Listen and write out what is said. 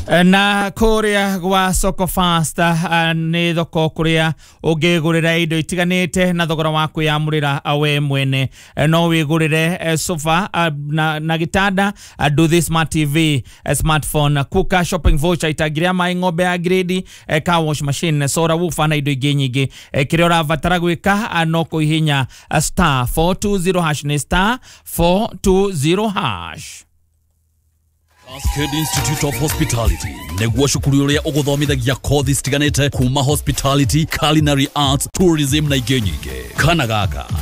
Na kuria gwa Soko Fast ni thoko kuria ungigurira indo itiganite na thogora waku yamurira awe mwene no wigurire sofa na gitanda do smart TV smartphone kuka shopping voucher itagiria mai ng'ombe ya grade car wash machine soda woofer na indo ingi nyingi kiria urabatara gwika no kuhinya star 420 hash ni star 420 hash. Cascade Institute of Hospitality negwa shukuru uria uguthomithagia kothi citiganite kuma hospitality, culinary arts, tourism na ingĩ nyingĩ. Kana gaka